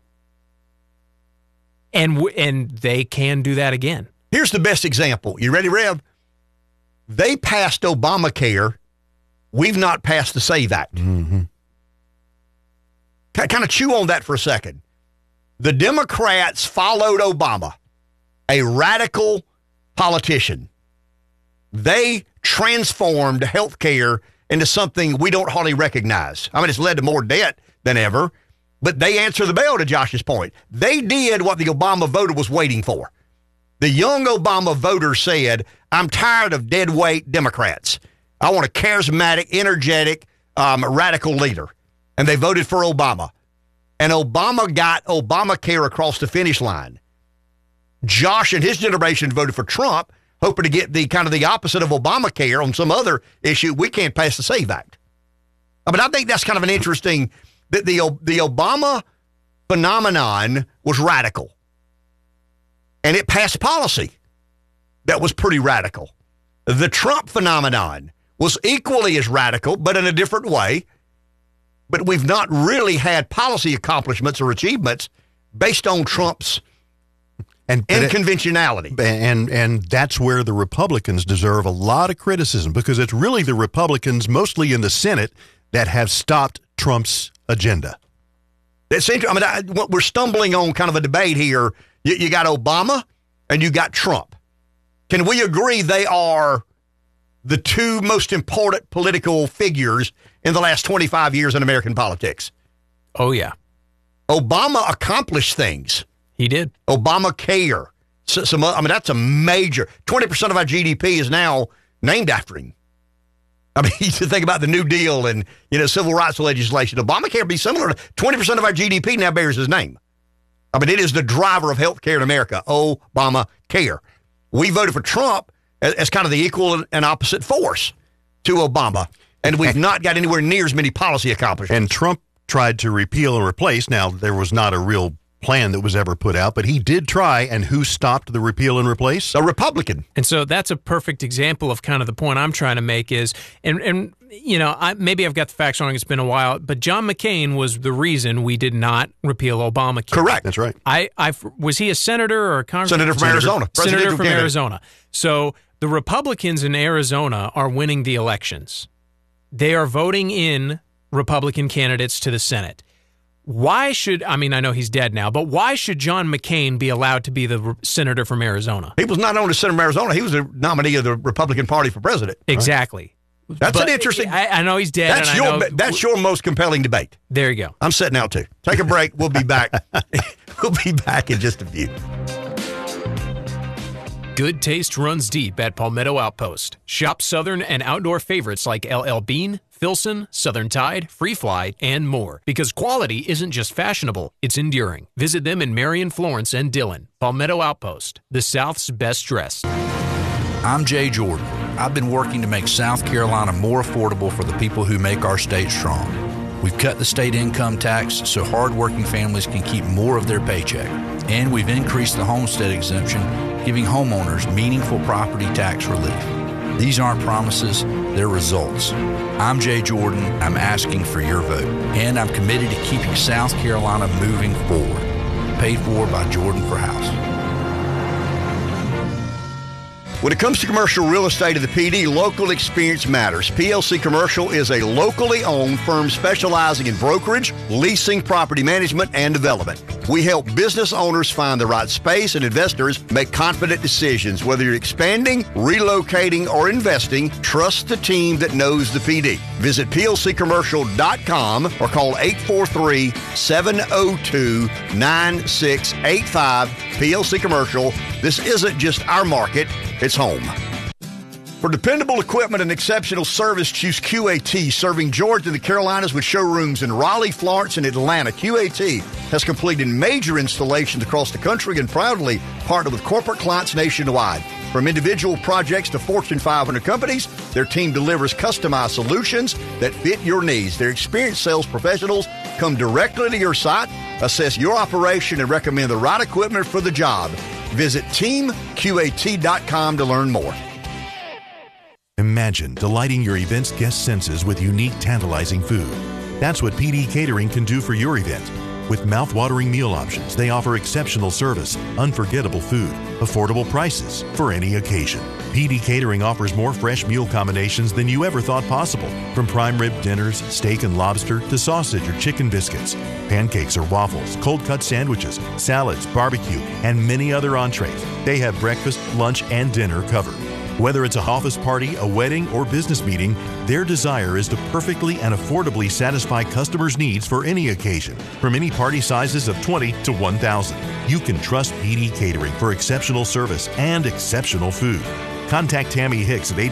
And they can do that again. Here's the best example. You ready, Rev? They passed Obamacare. We've not passed the SAVE Act. Mm-hmm. Kind of chew on that for a second. The Democrats followed Obama, a radical politician. They transformed health care into something we don't hardly recognize. I mean, it's led to more debt than ever, but they answer the bell, to Josh's point. They did what the Obama voter was waiting for. The young Obama voter said, I'm tired of deadweight Democrats. I want a charismatic, energetic, radical leader. And they voted for Obama. And Obama got Obamacare across the finish line. Josh and his generation voted for Trump, hoping to get the kind of the opposite of Obamacare on some other issue. We can't pass the SAVE Act. I mean, I think that's kind of an interesting, that the Obama phenomenon was radical. And it passed policy that was pretty radical. The Trump phenomenon was equally as radical, but in a different way. But we've not really had policy accomplishments or achievements based on Trump's unconventionality. And that's where the Republicans deserve a lot of criticism, because it's really the Republicans, mostly in the Senate, that have stopped Trump's agenda. We're stumbling on kind of a debate here. You got Obama and you got Trump. Can we agree they are the two most important political figures in the last 25 years in American politics? Oh, yeah. Obama accomplished things. He did. Obamacare. That's a major. 20% of our GDP is now named after him. I mean, you think about the New Deal and, civil rights legislation. Obamacare would be similar. 20% of our GDP now bears his name. I mean, it is the driver of health care in America, Obamacare. We voted for Trump as kind of the equal and opposite force to Obama, and we've not got anywhere near as many policy accomplishments. And Trump tried to repeal and replace. Now, there was not a real plan that was ever put out, but he did try, and who stopped the repeal and replace? A Republican. And so that's a perfect example of kind of the point I'm trying to make is, maybe I've got the facts wrong, it's been a while, but John McCain was the reason we did not repeal Obamacare. Correct. That's right. Was he a senator or a congressman? Senator from Arizona. Senator from Arizona. So the Republicans in Arizona are winning the elections. They are voting in Republican candidates to the Senate. Why should, I know he's dead now, but why should John McCain be allowed to be the senator from Arizona? He was not only senator from Arizona, he was a nominee of the Republican Party for president. Exactly. Right? That's an interesting. I know he's dead. That's your most compelling debate. There you go. I'm setting out too. Take a break. We'll be back. We'll be back in just a few. Good taste runs deep at Palmetto Outpost. Shop Southern and outdoor favorites like LL Bean, Filson, Southern Tide, Free Fly, and more. Because quality isn't just fashionable, it's enduring. Visit them in Marion, Florence, and Dillon. Palmetto Outpost, the South's best dressed. I'm Jay Jordan. I've been working to make South Carolina more affordable for the people who make our state strong. We've cut the state income tax so hardworking families can keep more of their paycheck. And we've increased the homestead exemption, giving homeowners meaningful property tax relief. These aren't promises, they're results. I'm Jay Jordan. I'm asking for your vote. And I'm committed to keeping South Carolina moving forward. Paid for by Jordan for House. When it comes to commercial real estate of the PD, local experience matters. PLC Commercial is a locally owned firm specializing in brokerage, leasing, property management, and development. We help business owners find the right space and investors make confident decisions. Whether you're expanding, relocating, or investing, trust the team that knows the PD. Visit plccommercial.com or call 843-702-9685. PLC Commercial. This isn't just our market, it's home. For dependable equipment and exceptional service, choose QAT, serving Georgia and the Carolinas with showrooms in Raleigh, Florence, and Atlanta. QAT has completed major installations across the country and proudly partnered with corporate clients nationwide. From individual projects to Fortune 500 companies, their team delivers customized solutions that fit your needs. Their experienced sales professionals come directly to your site, assess your operation, and recommend the right equipment for the job. Visit teamqat.com to learn more. Imagine delighting your event's guest senses with unique, tantalizing food. That's what PD Catering can do for your event. With mouth-watering meal options, they offer exceptional service, unforgettable food, affordable prices for any occasion. PD Catering offers more fresh meal combinations than you ever thought possible, from prime rib dinners, steak and lobster, to sausage or chicken biscuits, pancakes or waffles, cold-cut sandwiches, salads, barbecue, and many other entrees. They have breakfast, lunch, and dinner covered. Whether it's a office party, a wedding, or business meeting, their desire is to perfectly and affordably satisfy customers' needs for any occasion, from any party sizes of 20 to 1,000. You can trust PD Catering for exceptional service and exceptional food. Contact Tammy Hicks at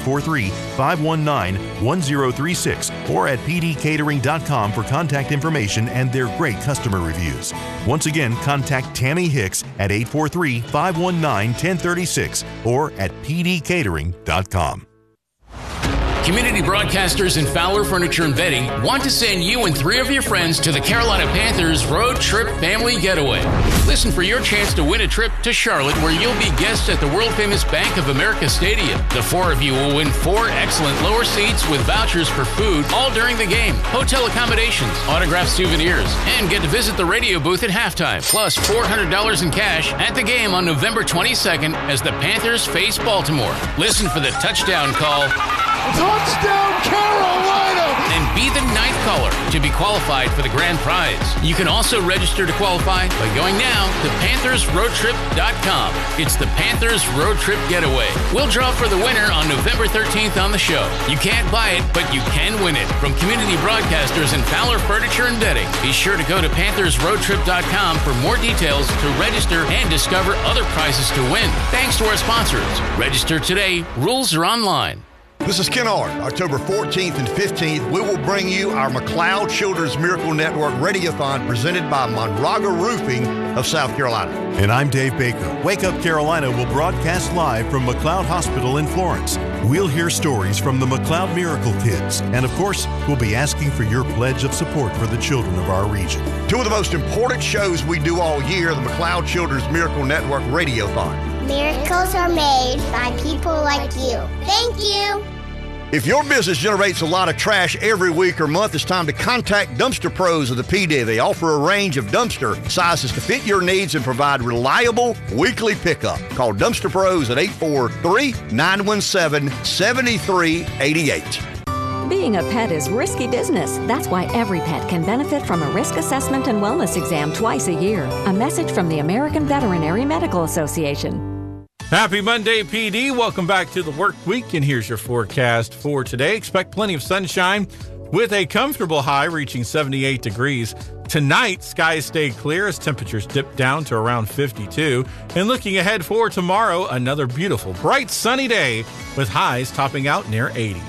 843-519-1036 or at pdcatering.com for contact information and their great customer reviews. Once again, contact Tammy Hicks at 843-519-1036 or at pdcatering.com. Community broadcasters in Fowler Furniture and Bedding want to send you and 3 of your friends to the Carolina Panthers Road Trip Family Getaway. Listen for your chance to win a trip to Charlotte, where you'll be guests at the world-famous Bank of America Stadium. The 4 of you will win 4 excellent lower seats with vouchers for food all during the game, hotel accommodations, autographed souvenirs, and get to visit the radio booth at halftime, plus $400 in cash at the game on November 22nd as the Panthers face Baltimore. Listen for the touchdown call. Touchdown, Carolina! And be the 9th caller to be qualified for the grand prize. You can also register to qualify by going now to PanthersRoadTrip.com. It's the Panthers Road Trip Getaway. We'll draw for the winner on November 13th on the show. You can't buy it, but you can win it. From community broadcasters in Fowler Furniture and Bedding. Be sure to go to PanthersRoadTrip.com for more details to register and discover other prizes to win. Thanks to our sponsors. Register today. Rules are online. This is Ken Ard. October 14th and 15th, we will bring you our McLeod Children's Miracle Network Radiothon presented by Monraga Roofing of South Carolina. And I'm Dave Baker. Wake Up Carolina will broadcast live from McLeod Hospital in Florence. We'll hear stories from the McLeod Miracle Kids. And of course, we'll be asking for your pledge of support for the children of our region. 2 of the most important shows we do all year, the McLeod Children's Miracle Network Radiothon. Miracles are made by people like you. Thank you. If your business generates a lot of trash every week or month, it's time to contact Dumpster Pros of the PD. They offer a range of dumpster sizes to fit your needs and provide reliable weekly pickup. Call Dumpster Pros at 843-917-7388. Being a pet is risky business. That's why every pet can benefit from a risk assessment and wellness exam twice a year. A message from the American Veterinary Medical Association. Happy Monday, PD. Welcome back to the work week, and here's your forecast for today. Expect plenty of sunshine with a comfortable high reaching 78 degrees. Tonight, skies stay clear as temperatures dip down to around 52. And looking ahead for tomorrow, another beautiful, bright, sunny day with highs topping out near 80.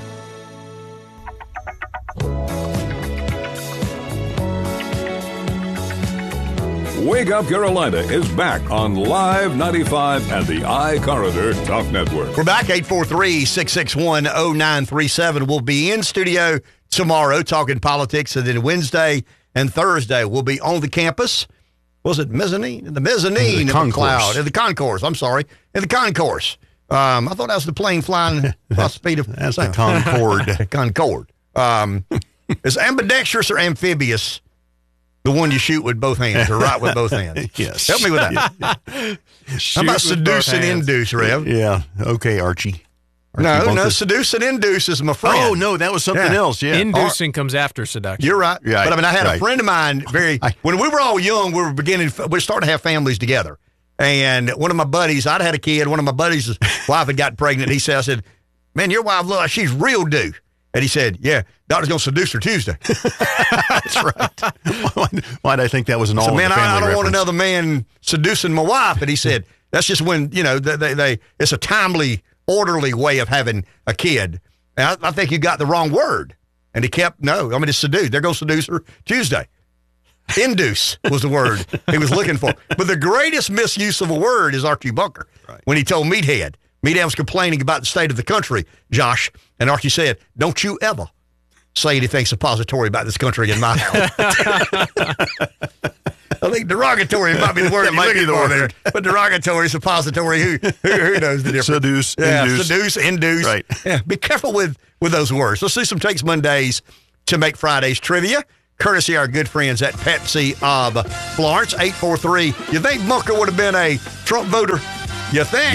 Wake Up Carolina is back on Live 95 and the iCorridor Talk Network. We're back, 843-661-0937. We'll be in studio tomorrow talking politics, and then Wednesday and Thursday we'll be on the campus. Was it mezzanine? The mezzanine the of McLeod. In the concourse, I'm sorry. In the concourse. I thought that was the plane flying across the speed of That's the Concorde. Concorde. Is ambidextrous or amphibious the one you shoot with both hands or right with both hands? Yes. Help me with that. How about seduce and induce, Rev? Yeah. Okay, Archie. No, seduce and induce is my friend. Oh, no, that was something else, yeah. Inducing comes after seduction. You're right. But I mean, I had a friend of mine, when we were all young, we were starting to have families together. And one of my buddies, I'd had a kid, one of my buddies' wife had gotten pregnant. I said, man, your wife, look, she's real due. And he said, yeah, doctor's going to seduce her Tuesday. That's right. Why'd I think that was an all man, family I don't reference? want another man seducing my wife. And he said, that's just when, it's a timely, orderly way of having a kid. And I think you got the wrong word. And he kept, it's seduce. They're going to seduce her Tuesday. Induce was the word he was looking for. But the greatest misuse of a word is Archie Bunker. Right. When he told Meathead was complaining about the state of the country, Josh, and Archie said, don't you ever say anything suppository about this country in my house. I think derogatory might be the word you're looking for there. But derogatory, suppository, who knows the difference? Seduce, induce. Seduce, induce. Right. Yeah, be careful with those words. Let's do some Takes Mondays to make Fridays trivia, courtesy of our good friends at Pepsi of Florence. 843. You think Bunker would have been a Trump voter? You think?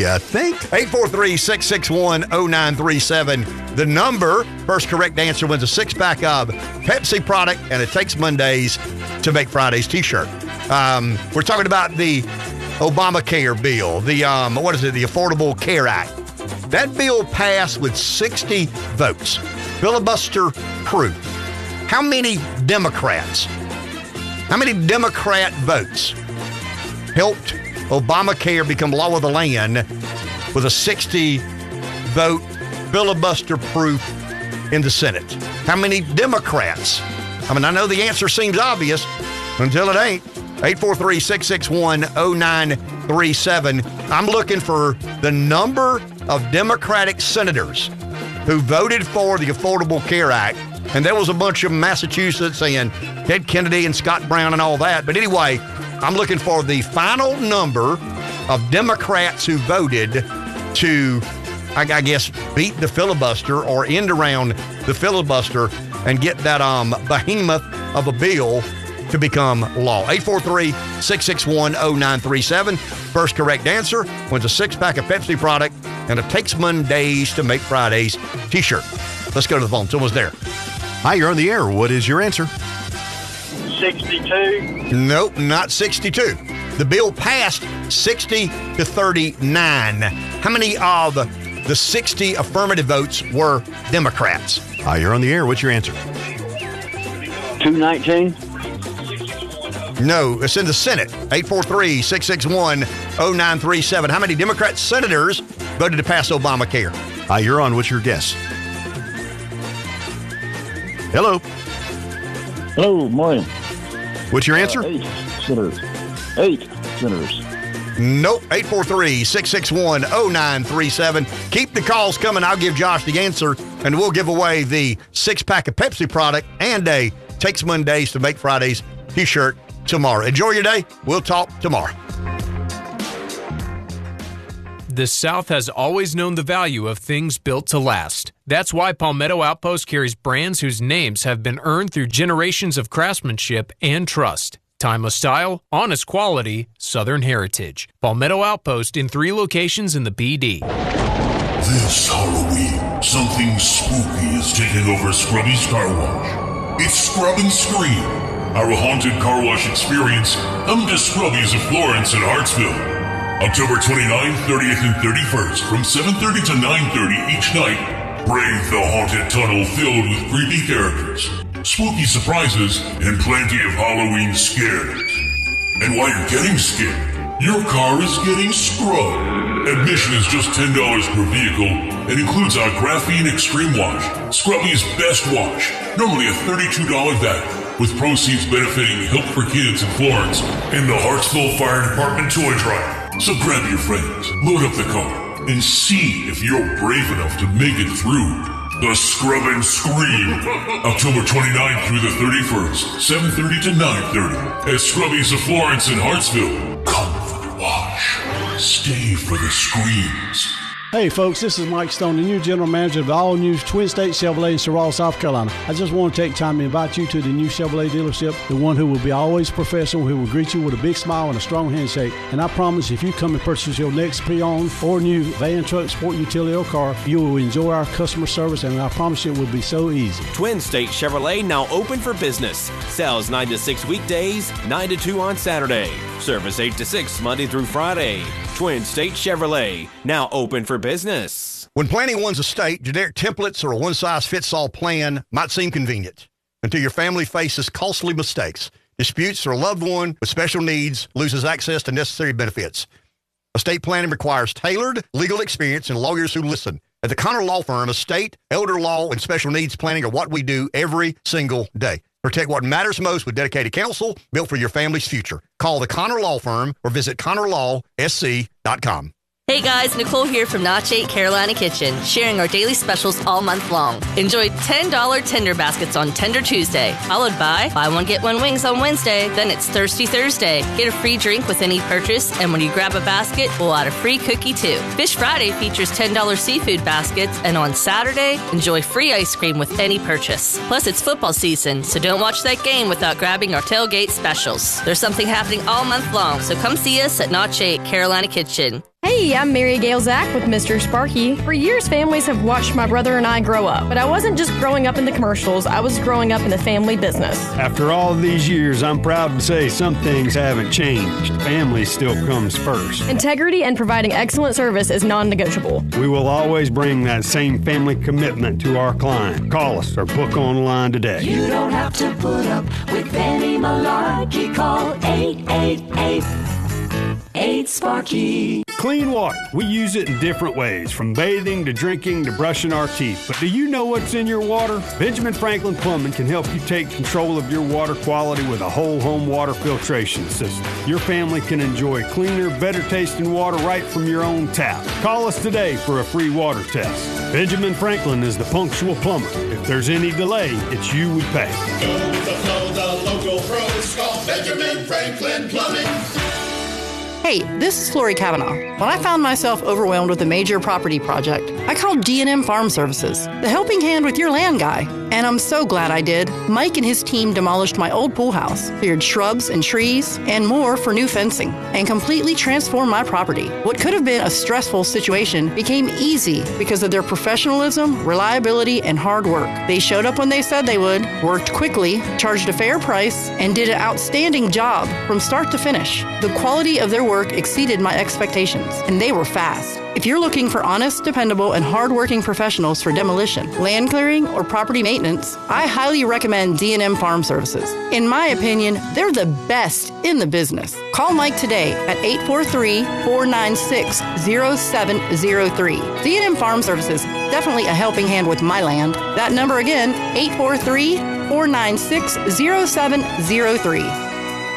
843-661-0937. The number, first correct answer wins a 6-pack of Pepsi product, and it takes Mondays to make Fridays t-shirt. We're talking about the Obamacare bill, the Affordable Care Act. That bill passed with 60 votes, filibuster proof. How many Democrat votes helped Obamacare become law of the land with a 60-vote filibuster proof in the Senate? How many Democrats? I mean, I know the answer seems obvious until it ain't. 843-661-0937. I'm looking for the number of Democratic senators who voted for the Affordable Care Act. And there was a bunch of Massachusetts and Ted Kennedy and Scott Brown and all that. But anyway, I'm looking for the final number of Democrats who voted to, I guess, beat the filibuster or end around the filibuster and get that behemoth of a bill to become law. 843-661-0937. First correct answer wins a 6-pack of Pepsi product and it takes Mondays to make Fridays t-shirt. Let's go to the phone. Someone's there. Hi, you're on the air. What is your answer? 62. Nope, not 62. The bill passed 60-39. How many of the 60 affirmative votes were Democrats? Hi, you're on the air. What's your answer? 219. No, it's in the Senate. 843-661-0937. How many Democrat senators voted to pass Obamacare? Hi, you're on. What's your guess? Hello. Hello, morning. What's your answer? 8 senators. 8 senators. Nope. 843-661-0937. Keep the calls coming. I'll give Josh the answer, and we'll give away the 6-pack of Pepsi product and a Takes Mondays to Make Fridays t-shirt tomorrow. Enjoy your day. We'll talk tomorrow. The South has always known the value of things built to last. That's why Palmetto Outpost carries brands whose names have been earned through generations of craftsmanship and trust. Timeless style, honest quality, Southern heritage. Palmetto Outpost in 3 locations in the PD. This Halloween, something spooky is taking over Scrubby's Car Wash. It's Scrub and Scream, our haunted car wash experience. Come to Scrubby's of Florence and Hartsville. October 29th, 30th, and 31st from 7:30 to 9:30 each night. Brave the haunted tunnel filled with creepy characters, spooky surprises, and plenty of Halloween scares. And while you're getting scared, your car is getting scrubbed. Admission is just $10 per vehicle and includes our Graphene Extreme Wash, Scrubby's Best Wash, normally a $32 value, with proceeds benefiting Help for Kids in Florence and the Hartsville Fire Department Toy Drive. So grab your friends, load up the car, and see if you're brave enough to make it through the Scrub and Scream. October 29th through the 31st, 7:30 to 9:30 at Scrubby's of Florence in Hartsville. Come for the wash. Stay for the screams. Hey folks, this is Mike Stone, the new general manager of the all-new Twin State Chevrolet in Sorrel, South Carolina. I just want to take time to invite you to the new Chevrolet dealership, the one who will be always professional, who will greet you with a big smile and a strong handshake. And I promise if you come and purchase your next pre-owned or new van, truck, sport, utility, or car, you will enjoy our customer service, and I promise you it will be so easy. Twin State Chevrolet now open for business. Sales 9 to 6 weekdays, 9 to 2 on Saturday. Service 8 to 6 Monday through Friday. Twin State Chevrolet, now open for business. When planning one's estate, generic templates or a one-size-fits-all plan might seem convenient until your family faces costly mistakes, disputes, or a loved one with special needs loses access to necessary benefits. Estate planning requires tailored legal experience and lawyers who listen. At the Connor Law Firm, estate, elder law, and special needs planning are what we do every single day. Protect what matters most with dedicated counsel built for your family's future. Call the Connor Law Firm or visit ConnorLawSC.com. Hey Hey guys, Nicole here from Notch 8 Carolina Kitchen, sharing our daily specials all month long. Enjoy $10 tender baskets on Tender Tuesday, followed by buy one get one wings on Wednesday. Then it's Thirsty Thursday. Get a free drink with any purchase, and when you grab a basket, we'll add a free cookie too. Fish Friday features $10 seafood baskets, and on Saturday, enjoy free ice cream with any purchase. Plus, it's football season, so don't watch that game without grabbing our tailgate specials. There's something happening all month long, so come see us at Notch 8 Carolina Kitchen. Hey, I'm Mary Gail Zach with Mr. Sparky. For years, families have watched my brother and I grow up. But I wasn't just growing up in the commercials, I was growing up in the family business. After all of these years, I'm proud to say some things haven't changed. Family still comes first. Integrity and providing excellent service is non-negotiable. We will always bring that same family commitment to our client. Call us or book online today. You don't have to put up with any malarkey. Call 888-8-SPARKY. Clean water. We use it in different ways, from bathing to drinking to brushing our teeth. But do you know what's in your water? Benjamin Franklin Plumbing can help you take control of your water quality with a whole home water filtration system. Your family can enjoy cleaner, better tasting water right from your own tap. Call us today for a free water test. Benjamin Franklin is the punctual plumber. If there's any delay, it's you we pay. Go with the flow, the local pros. Call Benjamin Franklin Plumbing. Hey, this is Lori Kavanaugh. When I found myself overwhelmed with a major property project, I called D&M Farm Services, the helping hand with your land guy. And I'm so glad I did. Mike and his team demolished my old pool house, cleared shrubs and trees, and more for new fencing, and completely transformed my property. What could have been a stressful situation became easy because of their professionalism, reliability, and hard work. They showed up when they said they would, worked quickly, charged a fair price, and did an outstanding job from start to finish. The quality of their work exceeded my expectations, and they were fast. If you're looking for honest, dependable, and hardworking professionals for demolition, land clearing, or property maintenance, I highly recommend D&M Farm Services. In my opinion, they're the best in the business. Call Mike today at 843-496-0703. D&M Farm Services, definitely a helping hand with my land. That number again, 843-496-0703.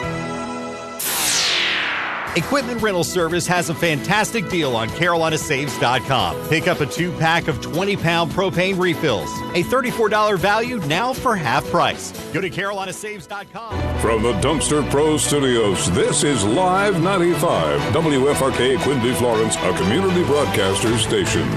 Equipment Rental Service has a fantastic deal on CarolinaSaves.com. Pick up a 2-pack of 20-pound propane refills. A $34 value now for half price. Go to CarolinaSaves.com. From the Dumpster Pro Studios, this is Live 95, WFRK Quincy, Florence, a community broadcaster station.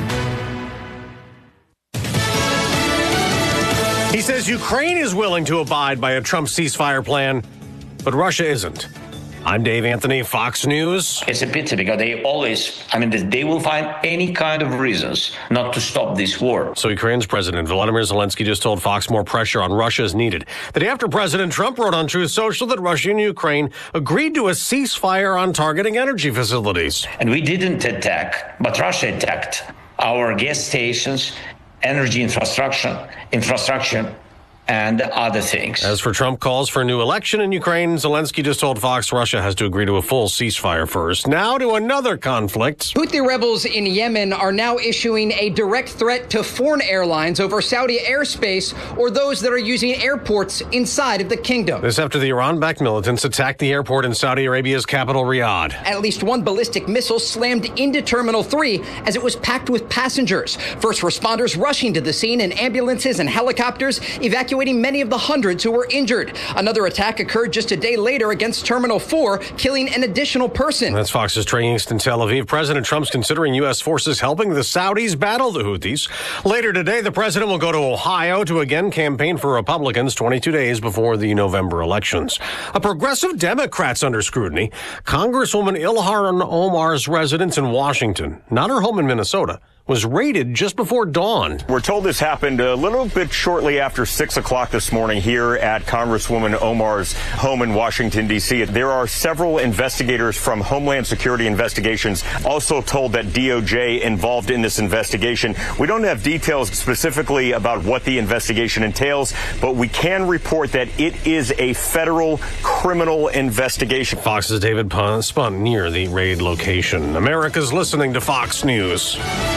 He says Ukraine is willing to abide by a Trump ceasefire plan, but Russia isn't. I'm Dave Anthony, Fox News. It's a pity because they will find any kind of reasons not to stop this war. So Ukraine's President Volodymyr Zelensky just told Fox more pressure on Russia is needed. The day after President Trump wrote on Truth Social that Russia and Ukraine agreed to a ceasefire on targeting energy facilities. And we didn't attack, but Russia attacked our gas stations, energy infrastructure, and other things. As for Trump calls for a new election in Ukraine, Zelensky just told Fox Russia has to agree to a full ceasefire first. Now to another conflict. Houthi rebels in Yemen are now issuing a direct threat to foreign airlines over Saudi airspace or those that are using airports inside of the kingdom. This after the Iran-backed militants attacked the airport in Saudi Arabia's capital, Riyadh. At least one ballistic missile slammed into Terminal 3 as it was packed with passengers. First responders rushing to the scene in ambulances and helicopters, evacuating many of the hundreds who were injured. Another attack occurred just a day later against Terminal 4, killing an additional person. That's Fox's Trey East in Tel Aviv. President Trump's considering U.S. forces helping the Saudis battle the Houthis. Later today, the president will go to Ohio to again campaign for Republicans 22 days before the November elections. A progressive Democrat's under scrutiny. Congresswoman Ilhan Omar's residence in Washington, not her home in Minnesota, was raided just before dawn. We're told this happened a little bit shortly after 6 o'clock this morning here at Congresswoman Omar's home in Washington, D.C. There are several investigators from Homeland Security Investigations also told that DOJ involved in this investigation. We don't have details specifically about what the investigation entails, but we can report that it is a federal criminal investigation. Fox's David Spun near the raid location. America's listening to Fox News.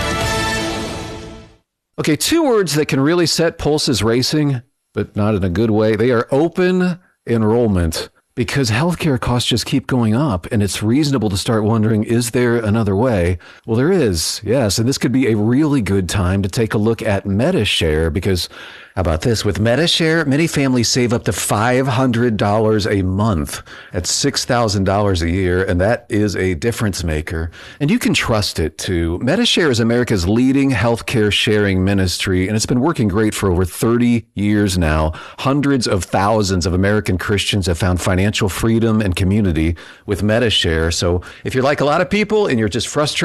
Okay, 2 words that can really set pulses racing, but not in a good way. They are open enrollment. because healthcare costs just keep going up, and it's reasonable to start wondering, is there another way? Well, there is, yes, and this could be a really good time to take a look at Medi-Share, because how about this? With Medi-Share, many families save up to $500 a month. That's $6,000 a year, and that is a difference maker. And you can trust it, too. Medi-Share is America's leading healthcare sharing ministry, and it's been working great for over 30 years now. Hundreds of thousands of American Christians have found financial freedom and community with Medi-Share. So if you're like a lot of people and you're just frustrated,